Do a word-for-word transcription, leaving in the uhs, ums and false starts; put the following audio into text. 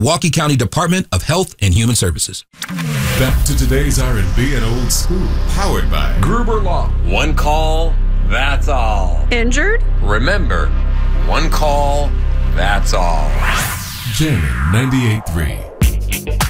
Waukee County Department of Health and Human Services. Back to today's R and B and old school. Powered by Gruber Law. One call, that's all. Injured? Remember, one call, that's all. Jammin' ninety-eight point three.